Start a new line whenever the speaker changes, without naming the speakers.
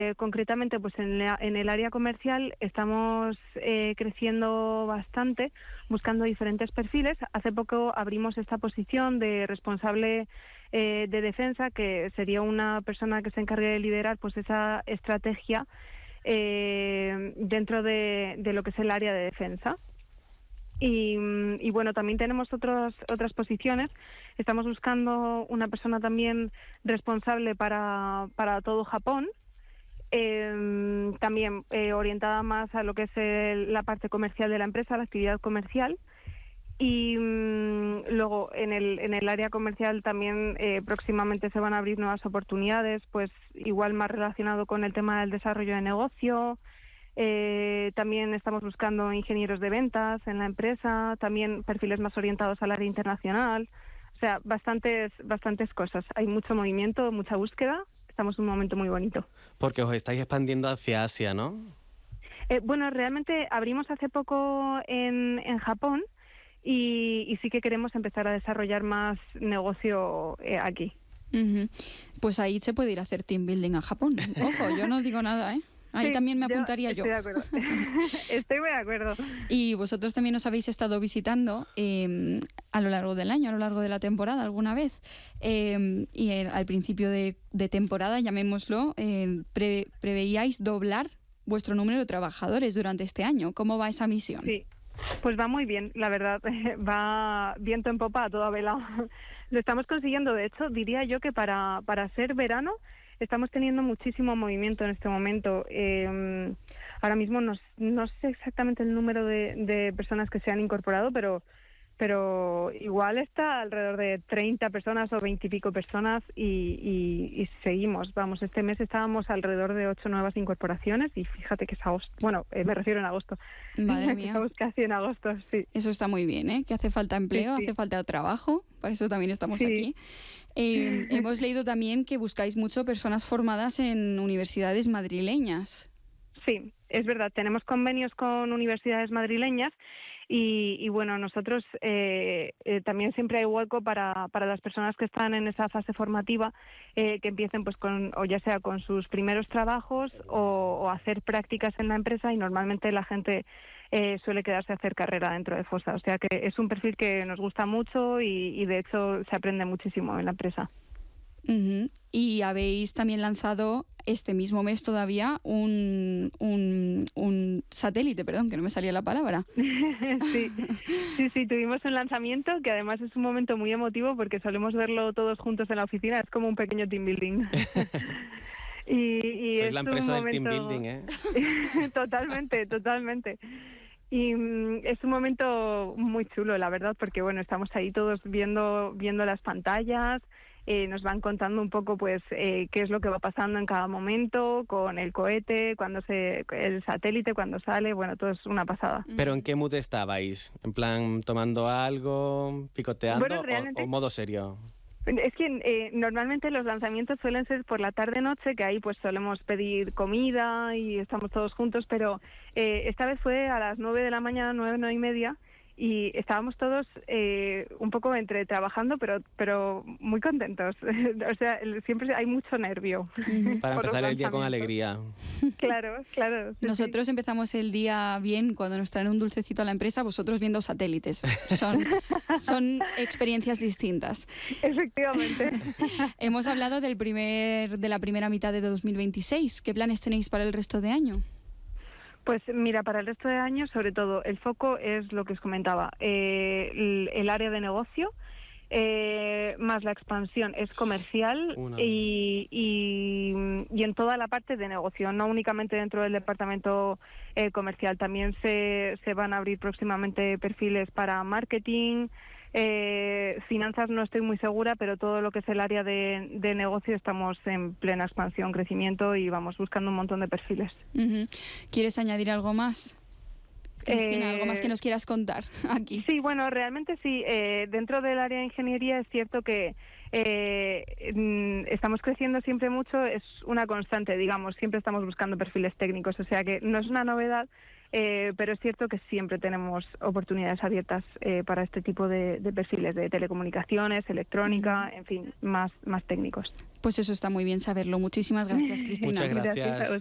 concretamente, pues en el área comercial estamos creciendo bastante, buscando diferentes perfiles. Hace poco abrimos esta posición de responsable de defensa, que sería una persona que se encargue de liderar pues esa estrategia dentro de lo que es el área de defensa. Y bueno, también tenemos otras posiciones. Estamos buscando una persona también responsable para todo Japón, también orientada más a lo que es la parte comercial de la empresa, la actividad comercial. Y luego en el área comercial también próximamente se van a abrir nuevas oportunidades, pues igual más relacionado con el tema del desarrollo de negocio. También estamos buscando ingenieros de ventas en la empresa, también perfiles más orientados al área internacional. O sea, bastantes cosas. Hay mucho movimiento, mucha búsqueda. Estamos en un momento muy bonito.
Porque os estáis expandiendo hacia Asia, ¿no?
Bueno, realmente abrimos hace poco en Japón y sí que queremos empezar a desarrollar más negocio aquí.
Uh-huh. Pues ahí se puede ir a hacer team building a Japón. Ojo, yo no digo nada, ¿eh? Ahí sí, también me apuntaría yo.
Estoy de acuerdo. Estoy muy de acuerdo.
Y vosotros también os habéis estado visitando a lo largo del año, a lo largo de la temporada alguna vez. Y al principio de temporada, llamémoslo, preveíais doblar vuestro número de trabajadores durante este año. ¿Cómo va esa misión?
Sí, pues va muy bien, la verdad. Va viento en popa a toda vela. Lo estamos consiguiendo. De hecho, diría yo que para ser verano estamos teniendo muchísimo movimiento en este momento. Ahora mismo no sé exactamente el número de personas que se han incorporado, pero igual está alrededor de 30 personas o 20 y pico personas y seguimos. Vamos, este mes estábamos alrededor de 8 nuevas incorporaciones y fíjate que es agosto. Bueno, me refiero en agosto.
Madre mía.
Estamos casi en agosto, sí.
Eso está muy bien, ¿eh? Que hace falta empleo,
sí.
Hace falta trabajo, para eso también estamos aquí. Hemos leído también que buscáis mucho personas formadas en universidades madrileñas.
Sí, es verdad, tenemos convenios con universidades madrileñas y bueno, nosotros también siempre hay hueco para las personas que están en esa fase formativa, que empiecen pues o ya sea con sus primeros trabajos o hacer prácticas en la empresa, y normalmente la gente suele quedarse a hacer carrera dentro de FOSA. O sea que es un perfil que nos gusta mucho y de hecho se aprende muchísimo en la empresa.
Uh-huh. Y habéis también lanzado este mismo mes todavía un satélite, perdón, que no me salía la palabra.
Sí, tuvimos un lanzamiento que además es un momento muy emotivo porque solemos verlo todos juntos en la oficina, es como un pequeño team building. y
sois
es
la empresa
un
del
momento...
team building, ¿eh?
Totalmente. Y es un momento muy chulo, la verdad, porque bueno, estamos ahí todos viendo las pantallas. Nos van contando un poco pues qué es lo que va pasando en cada momento con el cohete, el satélite cuando sale, bueno, todo es una pasada.
¿Pero en qué mood estabais? ¿En plan tomando algo, picoteando, bueno, realmente, o modo serio?
Es que normalmente los lanzamientos suelen ser por la tarde-noche, que ahí pues solemos pedir comida y estamos todos juntos, pero esta vez fue a las 9 de la mañana, 9:30, y estábamos todos un poco entre trabajando, pero muy contentos. O sea, siempre hay mucho nervio.
Para empezar el día con alegría.
Claro.
Nosotros empezamos el día bien cuando nos traen un dulcecito a la empresa, vosotros viendo satélites. Son experiencias distintas.
Efectivamente.
Hemos hablado de la primera mitad de 2026. ¿Qué planes tenéis para el resto de año?
Pues mira, para el resto de año, sobre todo, el foco es lo que os comentaba, el área de negocio, más la expansión es comercial y en toda la parte de negocio, no únicamente dentro del departamento comercial. También se van a abrir próximamente perfiles para marketing, finanzas no estoy muy segura, pero todo lo que es el área de negocio estamos en plena expansión, crecimiento y vamos buscando un montón de perfiles.
Uh-huh. ¿Quieres añadir algo más? Cristina, ¿algo más que nos quieras contar aquí?
Sí, bueno, realmente sí. Dentro del área de ingeniería es cierto que estamos creciendo siempre mucho, es una constante, digamos, siempre estamos buscando perfiles técnicos, o sea que no es una novedad. pero es cierto que siempre tenemos oportunidades abiertas para este tipo de perfiles de telecomunicaciones, electrónica, en fin, más técnicos.
Pues eso está muy bien saberlo. Muchísimas gracias, Cristina.
Muchas gracias.